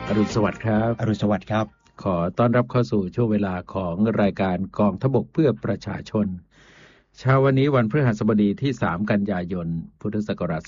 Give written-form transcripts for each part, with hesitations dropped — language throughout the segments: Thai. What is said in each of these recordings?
อรุณสวัสดิ์ครับอรุณสวัสดิ์ครับขอต้อนรับเข้าสู่ช่วงเวลาของรายการกองทพบกเพื่อประชาชนเช้าวันนี้วันพฤหัสบดีที่3กันยายนพุทธศักราช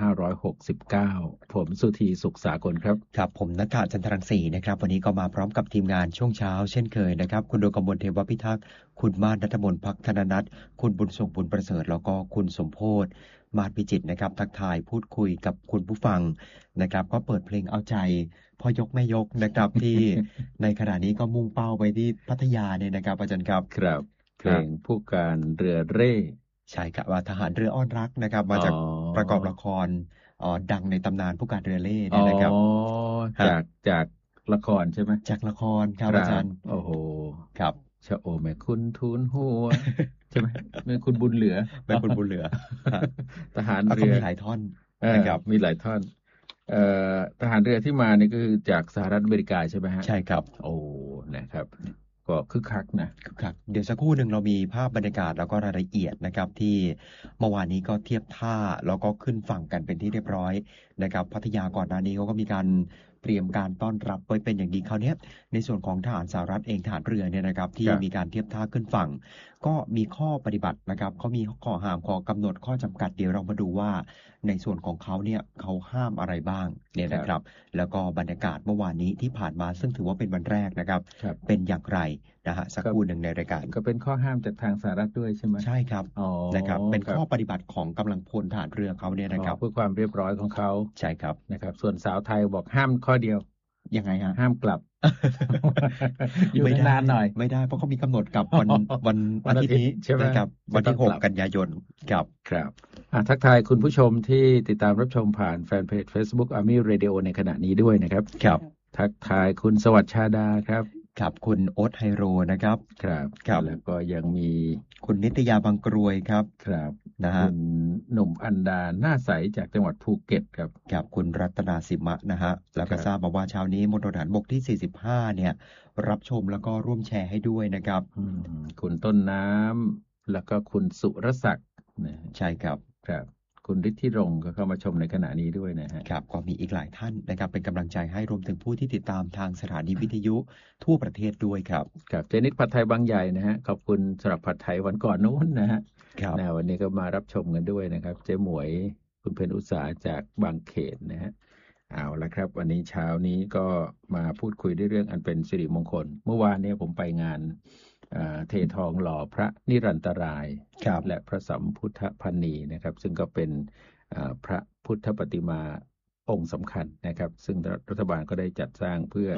2569ผมสุธีสุขสากลครับครับผมณัฐฐจันทรังสีนะครับวันนี้ก็มาพร้อมกับทีมงานช่วงเช้าเช่นเคยนะครับคุณดวงกมลเทวพิทักษ์คุณมาศ ณัฐมนต์ภักธนนัทคุณบุญส่งบุญประเสริฐแล้วก็คุณสมโพธิ์มาศพิจิตรนะครับทักทายพูดคุยกับคุณผู้ฟังนะครับก็เปิดเพลงเอาใจพ่อยกแม่ยกนะครับที่ในขณะนี้ก็มุ่งเป้าไปที่พัทยาเนี่ยนะครับอาจารย์ครับครับเพลงผู้การเรือเร่ใช่ครับว่าทหารเรืออ้อนรักนะครับมาจากประกอบละครดังในตำนานผู้การเรือเร่เนี่ยนะครับจากละครใช่ไหมจากละครครับอาจารย์โอ้โหครับชะโอแม่คุณทูลหัวใช่ไหมแม่คุณบุญเหลือแม่คุณบุญเหลือทหารเรือมีหลายท่อนนะครับมีหลายท่อนทหารเรือที่มานี่ก็คือจากสหรัฐอเมริกาใช่ไหมฮะใช่ครับโอ้นะครับก็คึกคักนะคึกคักเดี๋ยวสักครู่หนึ่งเรามีภาพบรรยากาศแล้วก็รายละเอียดนะครับที่เมื่อวานนี้ก็เทียบท่าแล้วก็ขึ้นฝั่งกันเป็นที่เรียบร้อยนะครับพัทยาก่อนหน้านี้เขาก็มีการเตรียมการต้อนรับไว้เป็นอย่างดีคราวนี้ในส่วนของทหารสหรัฐเองทหารเรือเนี่ยนะครับที่มีการเทียบท่าขึ้นฝั่งก็มีข้อปฏิบัตินะครับเขามีข้อห้ามข้อกำหนดข้อจำกัดเดี๋ยวเรามาดูว่าในส่วนของเขาเนี่ยเขาห้ามอะไรบ้างเนี่ยนะครับแล้วก็บรรยากาศเมื่อวานนี้ที่ผ่านมาซึ่งถือว่าเป็นวันแรกนะครับเป็นอย่างไรนะฮะสักครู่หนึ่งในรายการก็เป็นข้อห้ามจากทางสหรัฐด้วยใช่ไหมใช่ครับนะครับเป็นข้อปฏิบัติของกำลังพลทหารเรือเขาเนี่ยนะครับเพื่อความเรียบร้อยของเขาใช่ครับนะครับส่วนสาวไทยบอกห้ามข้อเดียวยังไงฮะห้ามกลับอยู่นานหน่อยไม่ได้เพราะเขามีกำหนดกับวันอาทิตย์นี้ใช่ไหมครับวันที่6กันยายนครับทักทายคุณผู้ชมที่ติดตามรับชมผ่านแฟนเพจ Facebook Army Radio ในขณะนี้ด้วยนะครับครับทักทายคุณสวัสดิ์ชาดาครับครับคุณโอ๊ตไฮโรนะครับครับแล้วก็ยังมีคุณนิตยาบางกรวยครับนะฮะคุณหนุ่มอันดาหน้าใสจากจังหวัดภูเก็ตครับคุณรัตนาสิมะนะฮะแล้วก็ทราบมาว่าเช้านี้มณฑลทหารบกที่45เนี่ยรับชมแล้วก็ร่วมแชร์ให้ด้วยนะครับคุณต้นน้ำแล้วก็คุณสุรศักดิ์ใช่ครับคุณฤทธิรงค์ก็เข้ามาชมในขณะนี้ด้วยนะฮะครับก็มีอีกหลายท่านนะครับเป็นกำลังใจให้รวมถึงผู้ที่ติดตามทางสถานีวิทยุทั่วประเทศด้วยครับเจนิดผัดไทยบางใหญ่นะฮะขอบคุณสำหรับผัดไทยวันก่อนนู้นนะฮะวันนี้ก็มารับชมกันด้วยนะครับเจ๊หมวยคุณเพญอุตสาจากบางเขนนะฮะเอาละครับวันนี้เช้านี้ก็มาพูดคุยด้วยเรื่องอันเป็นสิริมงคลเมื่อวานนี้ผมไปงานเททองหล่อพระนิรันตรายและพระสัมพุทธพนีนะครับซึ่งก็เป็นพระพุทธปฏิมาองค์สำคัญนะครับซึ่งรัฐบาลก็ได้จัดสร้างเพื่อ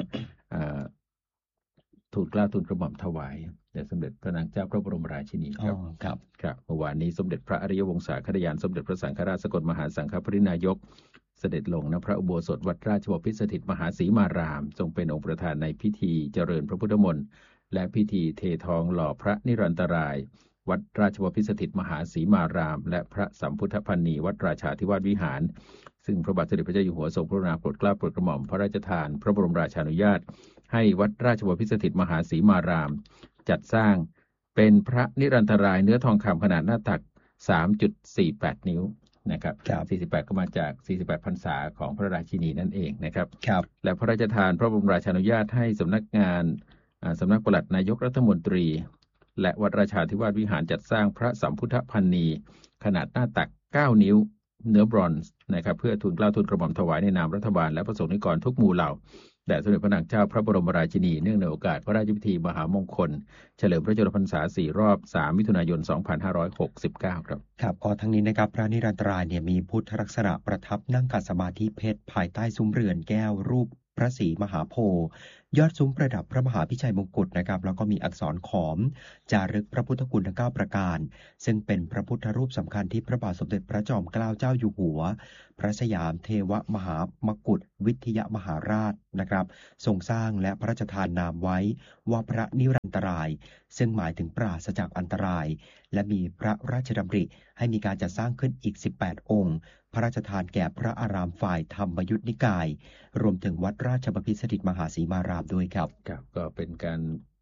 ทูลเกล้าทูลกระหม่อมถวายแด่สมเด็จพระนางเจ้าพระบรมราชินีครับเมื่อวานนี้สมเด็จพระอริยวงศาคณาจารย์สมเด็จพระสังฆราชสกลมหาสังฆปรินายกเสด็จลงณพระอุโบสถวัดราชบพิตรสถิตมหาสีมารามทรงเป็นองค์ประธานในพิธีเจริญพระพุทธมนต์และพิธีเททองหล่อพระนิรันตรายวัดราชบพิตรสถิตมหาสีมารามและพระสัมพุทธพนีวัดราชาธิวาสวิหารซึ่งพระบาทสมเด็จพระเจ้าอยู่หัวทรงกรุณาโปรดเกล้าโปรดกระหม่อมพระราชทานพระบรมราชานุญาตให้วัดราชบพิตรสถิตมหาสีมารามจัดสร้างเป็นพระนิรันตรายเนื้อทองคำขนาดหน้าตัก 3.48 นิ้วนะครับ48ก็มาจาก48พรรษาของพระราชินีนั่นเองนะครับและพระราชทานพระบรมราชานุญาตให้สำนักงานสำนักปลัดนายกรัฐมนตรีและวัดราชาธิวาสวิหารจัดสร้างพระสัมพุทธพนีขนาดหน้าตัก9นิ้วเนื้อบรอนซ์นะครับเพื่อทูลเกล้าทูลกระหม่อมถวายในนามรัฐบาลและพระสงฆ์นิกรทุกหมู่เหล่าแด่สมเด็จพระนางเจ้าพระบรมราชินีเนื่องในโอกาสพระราชพิธีมหามงคลเฉลิมพระชนมพรรษา4รอบ3มิถุนายน2569ครับก็ทั้งนี้นะครับพระนิรันตรายเนี่ยมีพุทธลักษณะประทับนั่งขัดสมาธิเพชรภายใต้ซุ้มเรือนแก้วรูปพระศรีมหาโพธิ์ยอดซุ้มประดับพระมหาพิชัยมงกุฎนะครับแล้วก็มีอักษรขอมจารึกพระพุทธคุณทั้ง9ประการซึ่งเป็นพระพุทธรูปสำคัญที่พระบาทสมเด็จพระจอมเกล้าเจ้าอยู่หัวพระสยามเทวมหามกุฏวิทยมหาราชนะครับทรงสร้างและพระราชทานนามไว้ว่าพระนิรันตรายซึ่งหมายถึงปราศจากอันตรายและมีพระราชดำริให้มีการจัดสร้างขึ้นอีก18องค์พระราชทานแก่พระอารามฝ่ายธรรมยุทธนิกายรวมถึงวัดราชบพิตรสถิตมหาสีมารามด้วยครับก็เป็นการ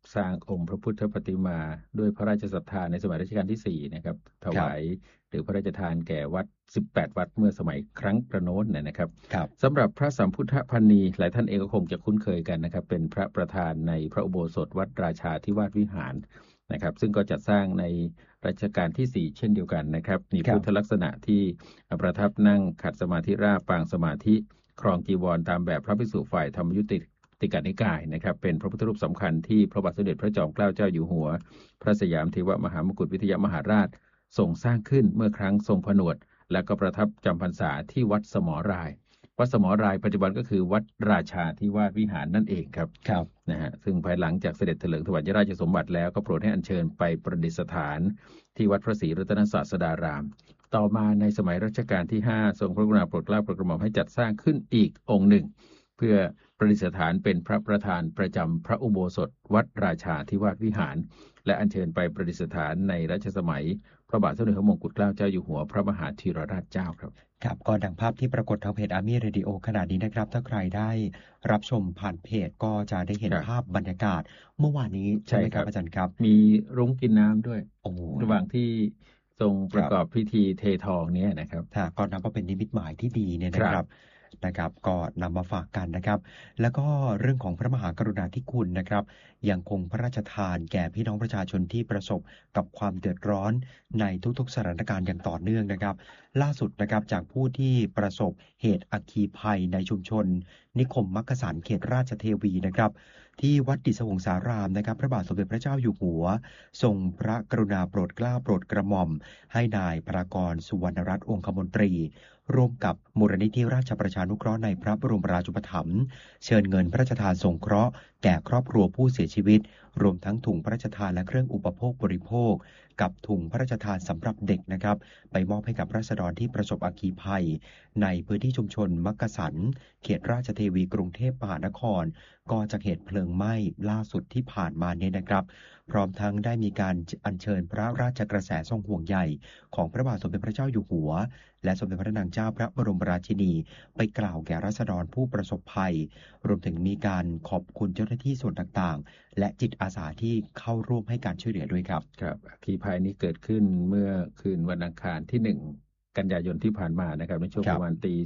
สร้างองค์พระพุทธปฏิมาด้วยพระราชศรัทธาในสมัยรัชกาลที่4นะครับถวายหรือพระราชทานแก่วัด18วัดเมื่อสมัยครั้งกระโน้นนะครับสำหรับพระสัมพุทธพรรณีหลายท่านเองก็คงจะคุ้นเคยกันนะครับเป็นพระประธานในพระอุโบสถวัดราชาธิวาสวิหารนะครับซึ่งก็จัดสร้างในรัชกาลที่4เช่นเดียวกันนะครับมีพุทธลักษณะที่ประทับนั่งขัดสมาธิราบปางสมาธิครองจีวรตามแบบพระภิกษุฝ่ายธรรมยุติกนิกายนะครับเป็นพระพุทธรูปสำคัญที่พระบาทสมเด็จพระจอมเกล้าเจ้าอยู่หัวพระสยามเทวมหามกุฏวิทยามหาราชทรงสร้างขึ้นเมื่อครั้งทรงผนวดและก็ประทับจำพรรษาที่วัดสมรายวัดสมรายปัจจุบันก็คือวัดราชาธิวาสวิหารนั่นเองครับนะฮะซึ่งภายหลังจากเสด็จเถลิงถวัลยราชสมบัติแล้วก็โปรดให้อัญเชิญไปประดิษฐานที่วัดพระศรีรัตนศาสดารามต่อมาในสมัยรัชกาลที่5ทรงพระกรุณาโปรดเกล้าโปรดกระหม่อมให้จัดสร้างขึ้นอีกองค์หนึ่งเพื่อประดิษฐานเป็นพระประธานประจำพระอุโบสถวัดราชาธิวาสวิหารและอัญเชิญไปประดิษฐานในรัชสมัยพระบาทสมเด็จพระมงกุฎเกล้าเจ้าอยู่หัวพระมหาธีรราชเจ้าครับก็ดังภาพที่ปรากฏทางเพจอาร์มี่เรดิโอขณะนี้นะครับถ้าใครได้รับชมผ่านเพจก็จะได้เห็นภาพบรรยากาศเมื่อวานนี้ใช่ไหมครับอาจารย์ครับมีรุ้งกินน้ำด้วยระหว่างที่ทรงประกอบพิธีเททองนี้นะครับก็นับว่าเป็นนิมิตหมายที่ดีเนี่ยนะครับก็นำมาฝากกันนะครับแล้วก็เรื่องของพระมหากรุณาธิคุณนะครับยังคงพระราชทานแก่พี่น้องประชาชนที่ประสบกับความเดือดร้อนในทุกๆสถานการณ์อย่างต่อเนื่องนะครับล่าสุดนะครับจากผู้ที่ประสบเหตุอัคคีภัยในชุมชนนิคมมักกะสันเขตราชเทวีนะครับที่วัดดิษวงสารามนะครับพระบาทสมเด็จพระเจ้าอยู่หัวทรงพระกรุณาโปรดเกล้าโปรดกระหม่อมให้นายพระกรสุวรรณรัตน์องคมนตรีร่วมกับมูลนิธิราชประชานุเคราะห์ในพระบรมราชูปถัมภ์เชิญเงินพระราชทานสงเคราะห์แก่ครอบครัวผู้เสียชีวิตรวมทั้งถุงพระราชทานและเครื่องอุปโภคบริโภคกับถุงพระราชทานสำหรับเด็กนะครับไปมอบให้กับราษฎรที่ประสบอัคคีภัยในพื้นที่ชุมชนมักกะสันเขตราชเทวีกรุงเทพมหานครก็จากเหตุเพลิงไหม้ล่าสุดที่ผ่านมาเนี่ยนะครับพร้อมทั้งได้มีการอัญเชิญพระราชกระแสทรงห่วงใยของพระบาทสมเด็จพระเจ้าอยู่หัวและสมเด็จพระนางเจ้าพระบรมราชินีไปกล่าวแก่ราษฎรผู้ประสบภัยรวมถึงมีการขอบคุณเจ้าหน้าที่ส่วนต่างๆและจิตอาสาที่เข้าร่วมให้การช่วยเหลือด้วยครับอัคคีภัยนี้เกิดขึ้นเมื่อคืนวันอังคารที่1กันยายนที่ผ่านมานะครับในช่วงประมาณตี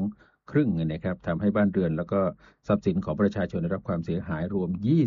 2:30นะครับทำให้บ้านเรือนแล้วก็ทรัพย์สินของประชาชนได้รับความเสียหายรวม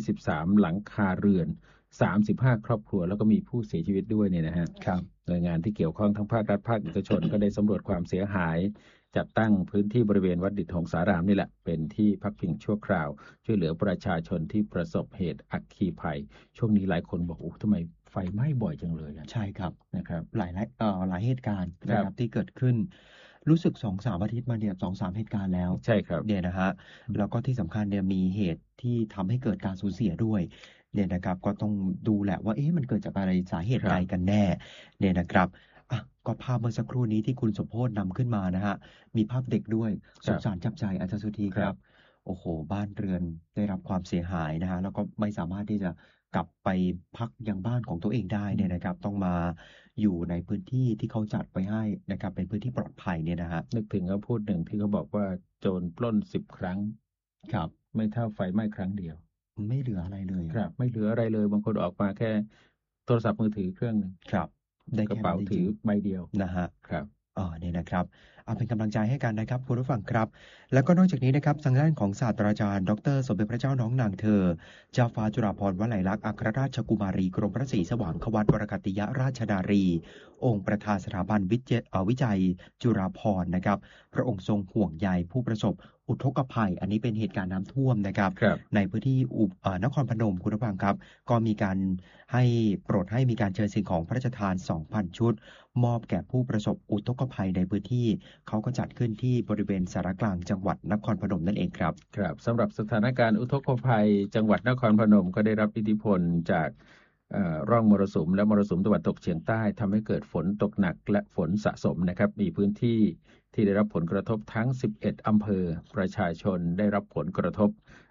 23หลังคาเรือน35ครอบครัวแล้วก็มีผู้เสียชีวิตด้วยเนี่ยนะฮะหน่วยงานที่เกี่ยวข้องทั้งภาครัฐภาคเอกชนก็ได้สำรวจความเสียหายจัดตั้งพื้นที่บริเวณวัดดิษฐงสารามนี่แหละเป็นที่พักพิงชั่วคราวช่วยเหลือประชาชนที่ประสบเหตุอัคคีภัยช่วงนี้หลายคนบอกทำไมไฟไหม้บ่อยจังเลยใช่ครับนะครับหลายเหตุการณ์นะครับที่เกิดขึ้นรู้สึก 2-3 อาทิตย์มาเนี่ย 2-3 เหตุการณ์แล้วใช่ครับเนี่ยนะฮะแล้วก็ที่สำคัญเนี่ยมีเหตุที่ทำให้เกิดการสูญเสียด้วยเนี่ยนะครับก็ต้องดูแหละว่ามันเกิดจากอะไรสาเหตุใดกันแน่เนี่ยนะครับก็ภาพเมื่อสักครู่นี้ที่คุณสมโภชนำขึ้นมานะฮะมีภาพเด็กด้วยสงสารจับใจอาจารย์สุธีครับโอ้โหบ้านเรือนได้รับความเสียหายนะฮะแล้วก็ไม่สามารถที่จะกลับไปพักยังบ้านของตัวเองได้เนี่ยนะครับต้องมาอยู่ในพื้นที่ที่เขาจัดไว้ให้นะครับเป็นพื้นที่ปลอดภัยเนี่ยนะฮะนึกถึงเขาพูดหนึ่งที่เขาบอกว่าโจรปล้น10 ครั้งครับไม่เท่าไฟไหม้ครั้งเดียวไม่เหลืออะไรเลยครับไม่เหลืออะไรเลยบางคนออกมาแค่โทรศัพท์มือถือเครื่องนึงครับได้กระเป๋าถือใบเดียวนะฮะครับเนี่ยนะครับเอาเป็นกำลังใจให้กันนะครับคุณผู้ฟังครับแล้วก็นอกจากนี้นะครับทางด้านของศาสตราจารย์ดร.สมเด็จพระเจ้าน้องนางเธอเจ้าฟ้าจุฬาภรณ์วลัยลักษณ์อัครราชกุมารีกรมพระศรีสว่างควัตวรกัตติยราชนารีองค์ประธานสถาบันวิจัยจุฬาภรณ์นะครับพระองค์ทรงห่วงใยผู้ประสบอุทกภัยอันนี้เป็นเหตุการณ์น้ำท่วมนะครับในพื้นที่นครพนมคุณผู้ฟังครับก็มีการโปรดให้มีการเชิญสิ่งของพระราชทาน 2,000 ชุดมอบแก่ผู้ประสบอุทกภัยในพื้นที่เขาก็จัดขึ้นที่บริเวณสารกลางจังหวัดนครพนมนั่นเองครับครับสำหรับสถานการณ์อุทกภัยจังหวัดนครพนมก็ได้รับอิทธิพลจากร่องมรสุมและมรสุมตะวันตกเฉียงใต้ทำให้เกิดฝนตกหนักและฝนสะสมนะครับมีพื้นที่ที่ได้รับผลกระทบทั้ง11อำเภอประชาชนได้รับผลกระทบ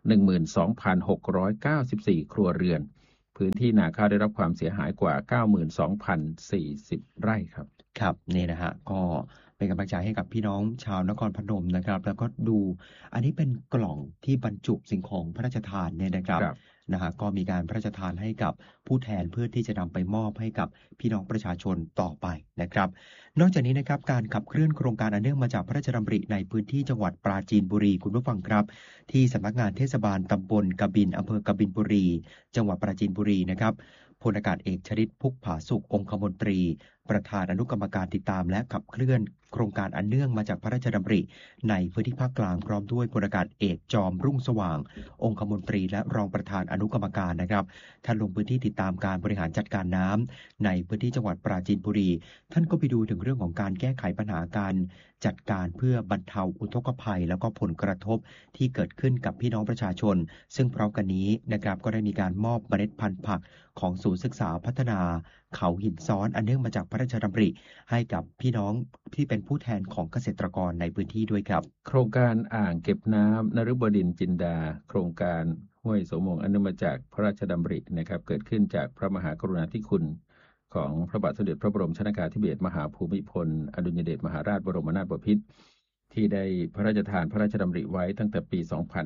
12,694 ครัวเรือนพื้นที่นาข้าวได้รับความเสียหายกว่า 92,040 ไร่ครับครับนี่นะฮะก็เเป็นกำลังใจให้กับพี่น้องชาวนครพนมนะครับแล้วก็ดูอันนี้เป็นกล่องที่บรรจุสิ่งของพระราชทานเนี่ยนะครับนะฮะก็มีการพระราชทานให้กับผู้แทนเพื่อที่จะนำไปมอบให้กับพี่น้องประชาชนต่อไปนะครับนอกจากนี้นะครับการขับเคลื่อนโครงการอันเนื่องมาจากพระราชดำริในพื้นที่จังหวัดปราจีนบุรีคุณผู้ฟังครับที่สำนักงานเทศบาลตำบลกบินอำเภอกบินบุรีจังหวัดปราจีนบุรีนะครับพลอากาศเอกชฤทธิ์พุกผาสุของคมนตรีประธานอนุกรรมการติดตามและขับเคลื่อนโครงการอันเนื่องมาจากพระราชดำริในพื้นที่ภาคกลางพร้อมด้วยพลอากาศเอกจอมรุ่งสว่างองคมนตรีและรองประธานอนุกรรมการนะครับท่านลงพื้นที่ติดตามการบริหารจัดการน้ำในพื้นที่จังหวัดปราจีนบุรีท่านก็ไปดูถึงเรื่องของการแก้ไขปัญหาการจัดการเพื่อบรรเทาอุทกภัยแล้วก็ผลกระทบที่เกิดขึ้นกับพี่น้องประชาชนซึ่งพร้อมกันนี้นะครับก็ได้มีการมอบเมล็ดพันธุ์ผักของศูนย์ศึกษาพัฒนาเขาหินซ้อนอันเนื่องมาจากพระราชดำริให้กับพี่น้องที่เป็นผู้แทนของเกษตรกรในพื้นที่ด้วยครับโครงการอ่างเก็บน้ำนฤบดินทร์จินดาโครงการห้วยโสมงอันเนื่องมาจากพระราชดำรินะครับเกิดขึ้นจากพระมหากรุณาธิคุณของพระบาทสมเด็จพระบรมชนกาธิเบศรมหาภูมิพลอดุลยเดชมหาราชบรมนาถบพิตรที่ได้พระราชทานพระราชดำริไว้ตั้งแต่ปี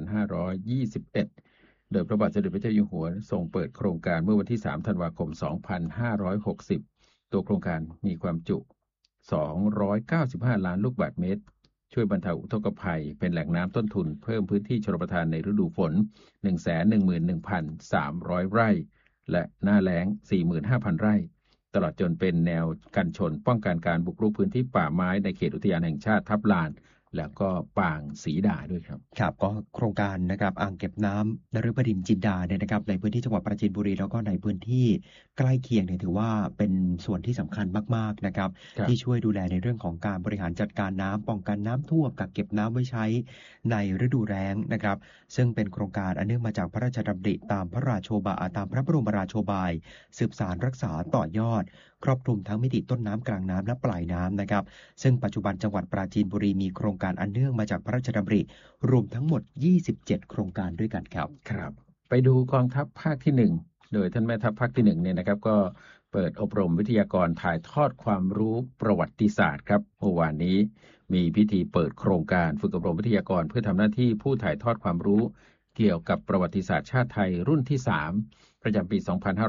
2521 โดยพระบาทสมเด็จพระเจ้าอยู่หัวทรงเปิดโครงการเมื่อวันที่ 3 ธันวาคม 2560 ตัวโครงการมีความจุ 295 ล้านลูกบาศก์เมตรช่วยบรรเทาอุทกภัยเป็นแหล่งน้ำต้นทุนเพิ่มพื้นที่ชลประทานในฤดูฝน 111,300 ไร่และหน้าแล้ง 45,000 ไร่ตลอดจนเป็นแนวกันชนป้องกันการบุกรุกพื้นที่ป่าไม้ในเขตอุทยานแห่งชาติทับลานแล้วก็ปางศรีดาด้วยครับครับก็โครงการนะครับอ่างเก็บน้ำนฤบดินทร์จินดาเนี่ยนะครับในพื้นที่จังหวัดปราจีนบุรีแล้วก็ในพื้นที่ใกล้เคียงเนี่ยถือว่าเป็นส่วนที่สำคัญมากๆนะครับที่ช่วยดูแลในเรื่องของการบริหารจัดการน้ำป้องกันน้ำท่วมกักเก็บน้ำไว้ใช้ในฤดูแล้งนะครับซึ่งเป็นโครงการอันเนื่องมาจากพระราชดำริตามพระราโชบายตามพระบรมราโชบายสืบสานรักษาต่อยอดครอบคลุมทั้งมิติต้นน้ำกลางน้ำและปลายน้ำนะครับซึ่งปัจจุบันจังหวัดปราจีนบุรีมีโครงการอันเนื่องมาจากพระราชดำริรวมทั้งหมด27โครงการด้วยกันครับครับไปดูกองทัพภาคที่1โดยท่านแม่ทัพภาคที่1เนี่ยนะครับก็เปิดอบรมวิทยากรถ่ายทอดความรู้ประวัติศาสตร์ครับเมื่อวานนี้มีพิธีเปิดโครงการฝึกอบรมวิทยากรเพื่อทำหน้าที่ผู้ถ่ายทอดความรู้เกี่ยวกับประวัติศาสตร์ชาติไทยรุ่นที่3ประจำปี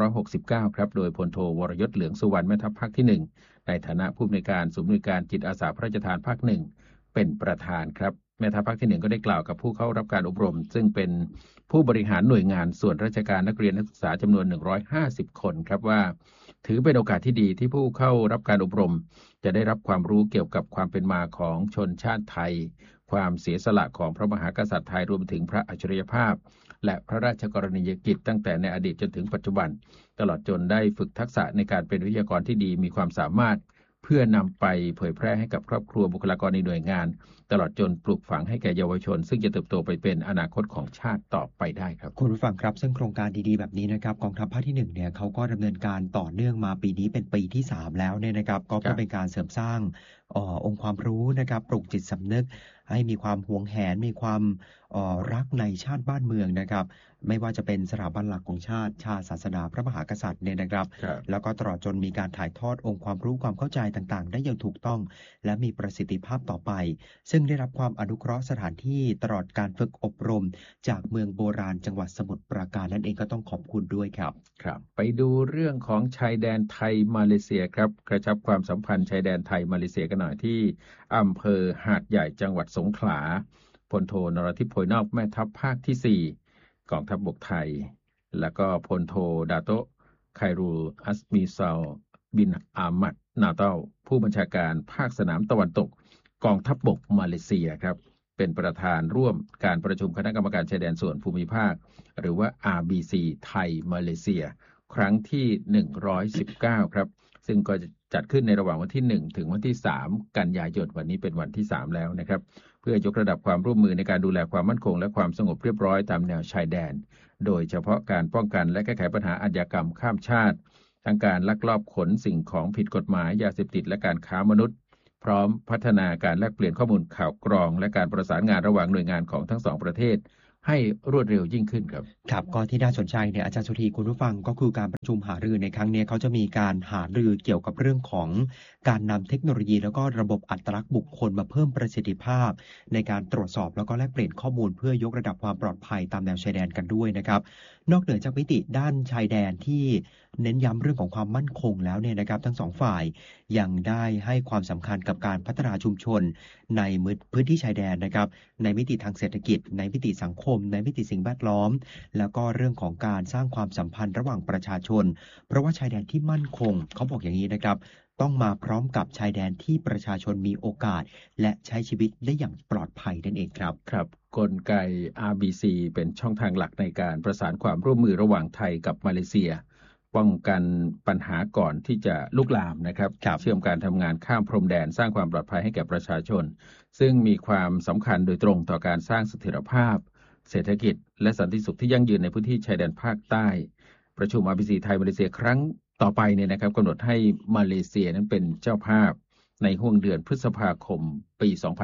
2569 ครับโดยพลโทวรยศเหลืองสุวรรณแม่ทัพภาคที่1ในฐานะผู้อำนวยการศูนย์อำนวยการจิตอาสาพระราชทานภาค1เป็นประธานครับแม่ทัพภาคที่1ก็ได้กล่าวกับผู้เข้ารับการอบรมซึ่งเป็นผู้บริหารหน่วยงานส่วนราชการนักเรียนนักศึกษาจำนวน150คนครับว่าถือเป็นโอกาสที่ดีที่ผู้เข้ารับการอบรมจะได้รับความรู้เกี่ยวกับความเป็นมาของชนชาติไทยความเสียสละของพระมหากษัตริย์ไทยรวมถึงพระอัจฉริยภาพและพระราชกรณียกิจตั้งแต่ในอดีตจนถึงปัจจุบันตลอดจนได้ฝึกทักษะในการเป็นวิทยากรที่ดีมีความสามารถเพื่อนำไปเผยแพร่ให้กับครอบครัวบุคลากรในหน่วยงานตลอดจนปลูกฝังให้แก่เยาวชนซึ่งจะเติบโตไปเป็นอนาคตของชาติต่อไปได้ครับคุณผู้ฟังครับซึ่งโครงการดีๆแบบนี้นะครับกองทัพภาคที่1เนี่ยเขาก็ดำเนินการต่อเนื่องมาปีนี้เป็นปีที่3แล้วเนี่ยนะครับก็เป็นการเสริมสร้างองค์ความรู้นะครับปลุกจิตสำนึกให้มีความหวงแหนมีความรักในชาติบ้านเมืองนะครับไม่ว่าจะเป็นสถาบันหลักของชาติศาสนาพระมหากษัตริย์เนี่ยนะครับแล้วก็ตลอดจนมีการถ่ายทอดองค์ความรู้ความเข้าใจต่างๆได้อย่างถูกต้องและมีประสิทธิภาพต่อไปซึ่งได้รับความอนุเคราะห์สถานที่ตลอดการฝึกอบรมจากเมืองโบราณจังหวัดสมุทรปราการนั่นเองก็ต้องขอบคุณด้วยครับครับไปดูเรื่องของชายแดนไทยมาเลเซียครับกระชับความสัมพันธ์ชายแดนไทยมาเลเซียกันหน่อยที่อำเภอหาดใหญ่จังหวัดสงขลาพลโทนรทิพย์โพยนอกแม่ทัพภาคที่4กองทัพบกไทยแล้วก็พลโทดาโตไครูอัสมิซาลบินอามัดนาเต้าผู้บัญชาการภาคสนามตะวันตกกองทัพบกมาเลเซียครับเป็นประธานร่วมการประชุมคณะกรรมการชายแดนส่วนภูมิภาคหรือว่า RBC ไทยมาเลเซียครั้งที่119ครับซึ่งก็จะจัดขึ้นในระหว่างวันที่1ถึงวันที่3กันยายนวันนี้เป็นวันที่3แล้วนะครับเพื่อยกระดับความร่วมมือในการดูแลความมั่นคงและความสงบเรียบร้อยตามแนวชายแดนโดยเฉพาะการป้องกันและแก้ไขปัญหาอาชญากรรมข้ามชาติทั้งการลักลอบขนสิ่งของผิดกฎหมายยาเสพติดและการค้ามนุษย์พร้อมพัฒนาการแลกเปลี่ยนข้อมูลข่าวกรองและการประสานงานระหว่างหน่วยงานของทั้งสองประเทศให้รวดเร็วยิ่งขึ้นครับครับก็ที่น่าสนใจเนี่ยอาจารย์สุธีคุณผู้ฟังก็คือการประชุมหารือในครั้งนี้เขาจะมีการหารือเกี่ยวกับเรื่องของการนำเทคโนโลยีแล้วก็ระบบอัตลักษณ์บุคคลมาเพิ่มประสิทธิภาพในการตรวจสอบแล้วก็แลกเปลี่ยนข้อมูลเพื่อยกระดับความปลอดภัยตามแนวชายแดนกันด้วยนะครับนอกเหนือจากมิติด้านชายแดนที่เน้นย้ำเรื่องของความมั่นคงแล้วเนี่ยนะครับทั้งสองฝ่ายยังได้ให้ความสำคัญกับการพัฒนาชุมชนในพื้นที่ชายแดนนะครับในมิติทางเศรษฐกิจในมิติสังคมในมิติสิ่งแวดล้อมแล้วก็เรื่องของการสร้างความสัมพันธ์ระหว่างประชาชนเพราะว่าชายแดนที่มั่นคงเขาบอกอย่างนี้นะครับต้องมาพร้อมกับชายแดนที่ประชาชนมีโอกาสและใช้ชีวิตได้อย่างปลอดภัยนั่นเองครับครับกลไก RBC เป็นช่องทางหลักในการประสานความร่วมมือระหว่างไทยกับมาเลเซียป้องกันปัญหาก่อนที่จะลุกลามนะครับเชื่อมการทำงานข้ามพรมแดนสร้างความปลอดภัยให้แก่ประชาชนซึ่งมีความสำคัญโดยตรงต่อการสร้างเสถียรภาพเศรษฐกิจและสันติสุขที่ยั่งยืนในพื้นที่ชายแดนภาคใต้ประชุม RBC ไทยมาเลเซียครั้งต่อไปเนี่ยนะครับกำหนดให้มาเลเซียนั้นเป็นเจ้าภาพในห่วงเดือนพฤษภาคมปี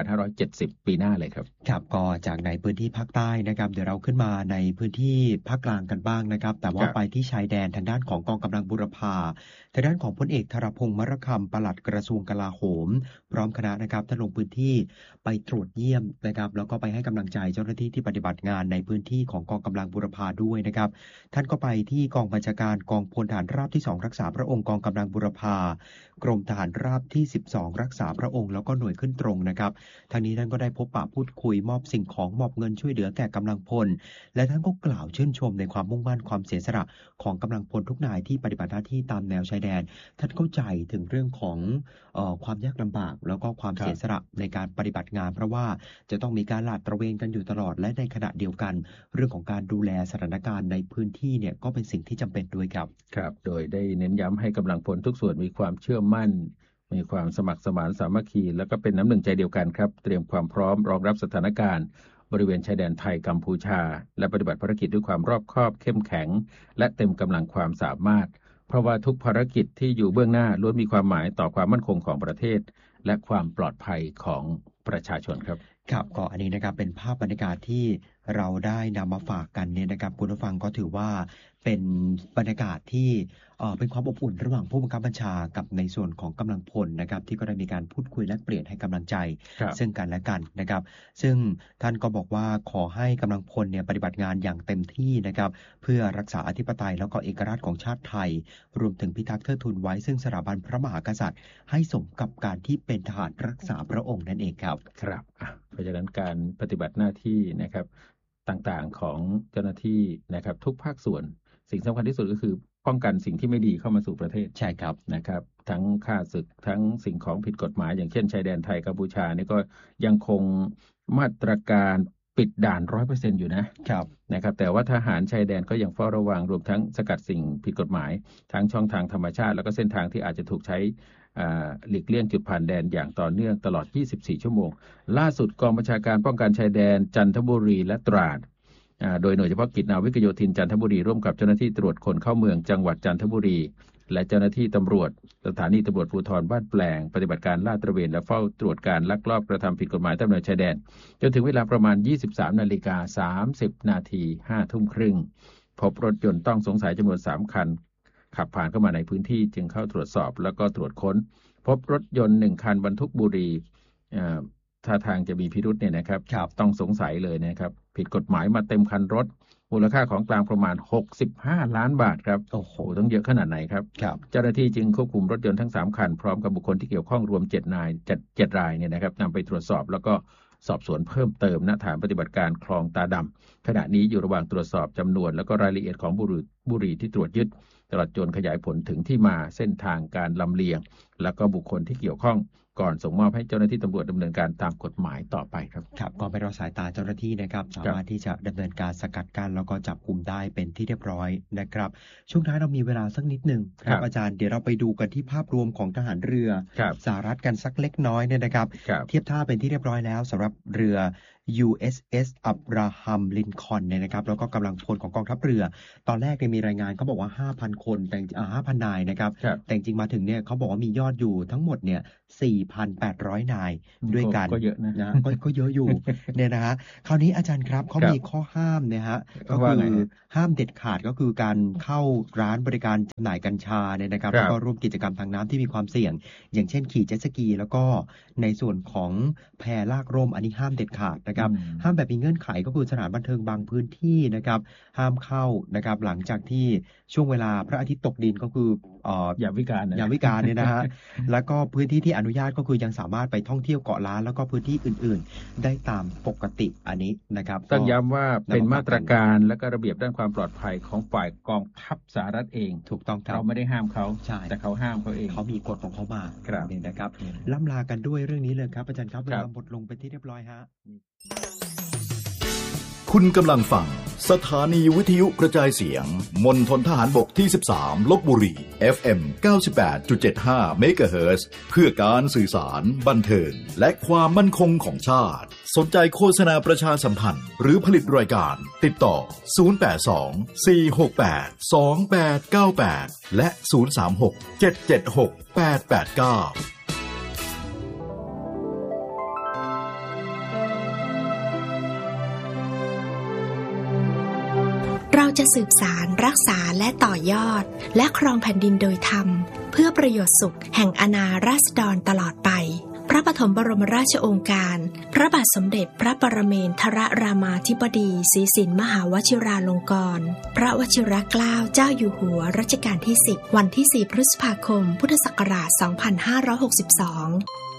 2570 ปีหน้าเลยครับครับก็จากในพื้นที่ภาคใต้นะครับเดี๋ยวเราขึ้นมาในพื้นที่ภาคกลางกันบ้างนะครับแต่ว่าไปที่ชายแดนทางด้านของกองกำลังบูรพาทางด้านของพลเอกธารพงษ์มรคำปลัดกระทรวงกลาโหมพร้อมคณะนะครับท่านลงพื้นที่ไปตรวจเยี่ยมนะครับแล้วก็ไปให้กำลังใจเจ้าหน้าที่ที่ปฏิบัติงานในพื้นที่ของกองกำลังบูรพาด้วยนะครับท่านก็ไปที่กองบัญชาการกองพลทหารราบที่2รักษาพระองค์กองกำลังบูรพากรมทหารราบที่12รักษาพระองค์แล้วก็หน่วยขึ้นตรงนะครับทางนี้ท่านก็ได้พบปะพูดคุยมอบสิ่งของมอบเงินช่วยเหลือแก่กำลังพลและท่านก็กล่าวชื่นชมในความมุ่งมั่นความเสียสละของกำลังพลทุกนายที่ปฏิบัติหน้าที่ตามแนวชายแดนท่านเข้าใจถึงเรื่องของความยากลำบากแล้วก็ความเสียสละในการปฏิบัติงานเพราะว่าจะต้องมีการลาดตระเวนกันอยู่ตลอดและในขณะเดียวกันเรื่องของการดูแลสถานการณ์ในพื้นที่เนี่ยก็เป็นสิ่งที่จำเป็นด้วยครับครับโดยได้เน้นย้ำให้กำลังพลทุกส่วนมีความเชื่อมั่นมีความสมัครสมานสามัคคีและก็เป็นน้ำหนึ่งใจเดียวกันครับเตรียมความพร้อมรองรับสถานการณ์บริเวณชายแดนไทยกัมพูชาและปฏิบัติภารกิจด้วยความรอบคอบเข้มแข็งและเต็มกำลังความสามารถเพราะว่าทุกภารกิจที่อยู่เบื้องหน้าล้วนมีความหมายต่อความมั่นคงของประเทศและความปลอดภัยของประชาชนครับครับก็อันนี้นะครับเป็นภาพบรรยากาศที่เราได้นำมาฝากกันเนี่ยนะครับคุณผู้ฟังก็ถือว่าเป็นบรรยากาศที่เป็นความอบอุ่นระหว่างผู้บังคับบัญชากับในส่วนของกำลังพลนะครับที่ก็ได้มีการพูดคุยและเปลี่ยนให้กำลังใจซึ่งกันและกันนะครับซึ่งท่านก็บอกว่าขอให้กำลังพลเนี่ยปฏิบัติงานอย่างเต็มที่นะครับเพื่อรักษาอธิปไตยแล้วก็เอกราชของชาติไทยรวมถึงพิทักษ์เทิดทูนไว้ซึ่งสถาบันพระมหากษัตริย์ให้สมกับการที่เป็นทหารรักษาพระองค์นั่นเองครับครับเพราะฉะนั้นการปฏิบัติหน้าที่นะครับต่างๆของเจ้าหน้าที่นะครับทุกภาคส่วนสิ่งสำคัญที่สุดก็คือป้องกันสิ่งที่ไม่ดีเข้ามาสู่ประเทศใช่ครับนะครับทั้งฆ่าศึกทั้งสิ่งของผิดกฎหมายอย่างเช่นชายแดนไทยกัมพูชานี่ก็ยังคงมาตรการปิดด่าน 100% อยู่นะครับแต่ว่าทหารชายแดนก็ยังเฝ้าระวังรวมทั้งสกัดสิ่งผิดกฎหมายทั้งช่องทางธรรมชาติแล้วก็เส้นทางที่อาจจะถูกใช้หลีกเลี่ยงจุดผ่านแดนอย่างต่อเนื่องตลอด24ชั่วโมงล่าสุดกองบัญชาการป้องกันชายแดนจันทบุรีและตราดโดยหน่วยเฉพาะกิจนาวิกโยธินจันทบุรีร่วมกับเจ้าหน้าที่ตรวจคนเข้าเมืองจังหวัดจันทบุรีและเจ้าหน้าที่ตำรวจสถานีตำรวจภูธรบ้านแปลงปฏิบัติการลาดตระเวนและเฝ้าตรวจการลักลอบกระทำผิดกฎหมายตามแนวชายแดนจนถึงเวลาประมาณ 23:30 นาที 5 ทุ่มครึ่งพบรถยนต์ต้องสงสัยจำนวน3คันขับผ่านเข้ามาในพื้นที่จึงเข้าตรวจสอบแล้วก็ตรวจค้นพบรถยนต์1คันบรรทุกบุหรี่ท่าทางจะมีพิรุธเนี่ยนะครับต้องสงสัยเลยนะครับผิดกฎหมายมาเต็มคันรถมูลค่าของกลางประมาณ65ล้านบาทครับโอ้โหต้องเยอะขนาดไหนครับเจ้าหน้าที่จึงควบคุมรถยนต์ทั้ง3คันพร้อมกับบุคคลที่เกี่ยวข้องรวม7รายเนี่ยนะครับนำไปตรวจสอบแล้วก็สอบสวนเพิ่มเติมณฐานปฏิบัติการคลองตาดำขณะนี้อยู่ระหว่างตรวจสอบจำนวนและก็รายละเอียดของบุหรี่ที่ตรวจยึดตลอดจนขยายผลถึงที่มาเส้นทางการลำเลียงแล้วก็บุคคลที่เกี่ยวข้องก่อนส่งมอบให้เจ้าหน้าที่ตำรวจดำเนินการตามกฎหมายต่อไปครับครับก็ไม่รอสายตาเจ้าหน้าที่นะครับสามารถที่จะดำเนินการสกัดกั้นแล้วก็จับกุมได้เป็นที่เรียบร้อยนะครับช่วงท้ายเรามีเวลาสักนิดหนึ่งครับอาจารย์เดี๋ยวเราไปดูกันที่ภาพรวมของทหารเรือสหรัฐกันสักเล็กน้อยเนี่ยนะครับเทียบท่าเป็นที่เรียบร้อยแล้วสำหรับเรือ USS อับราฮัมลินคอล์นเนี่ยนะครับแล้วก็กำลังพลของกองทัพเรือตอนแรกมีรายงานเขาบอกว่า 5,000 คนแต่5,000 นายนะครับแต่จริงมาถึงเนี่ยเขาบอกว่ามียอดอยู่ทั้งหมดเนี่ย 4,800 นายด้วยกันก็เยอะนะก็เยอะอยู่เนี่ยนะฮะคราวนี้อาจารย์ครับเขามีข้อห้ามนะฮะก็คือห้ามเด็ดขาดก็คือการเข้าร้านบริการจำหน่ายกัญชาเนี่ยนะครับแล้วก็ร่วมกิจกรรมทางน้ำที่มีความเสี่ยงอย่างเช่นขี่เจ็ตสกีแล้วก็ในส่วนของแพลากร่มอันนี้ห้ามเด็ดขาดนะครับห้ามแบบมีเงื่อนไขก็คือสถานบันเทิงบางพื้นที่นะครับห้ามเข้านะครับหลังจากที่ช่วงเวลาพระอาทิตย์ตกดินก็คือยามวิกาลเนี่ยนะฮะแล้วก็พื้นที่ที่อนุญาตก็คือยังสามารถไปท่องเที่ยวเกาะล้านแล้วก็พื้นที่อื่นๆได้ตามปกติอันนี้นะครับต้องย้ำว่าเป็นมาตรการและก็ระเบียบด้านความปลอดภัยของฝ่ายกองทัพสหรัฐเองถูกต้องครับเราไม่ได้ห้ามเขาแต่เขาห้ามเขาเองเขามีกฎของเขามาเนี่ยนะครับล่ำลากันด้วยเรื่องนี้เลยครับอาจารย์ครับเวลาหมดลงเป็นที่เรียบร้อยฮะคุณกำลังฟังสถานีวิทยุกระจายเสียงมณฑลทหารบกที่13ลพบุรี FM 98.75 เมกะเฮิรตซ์เพื่อการสื่อสารบันเทิงและความมั่นคงของชาติสนใจโฆษณาประชาสัมพันธ์หรือผลิตรายการติดต่อ082 468 2898และ036 776 889 เราจะสืบสารรักษาและต่อยอดและครองแผ่นดินโดยธรรมเพื่อประโยชน์สุขแห่งอาณาราษฎรตลอดไปพระปฐมบรมราชโองการพระบาทสมเด็จพระปรเมนทรรามาธิบดีศรีสินมหาวชิราลงกรณ์พระวชิรเกล้าเจ้าอยู่หัวรัชกาลที่10วันที่4 พฤษภาคมพุทธศักราช 2562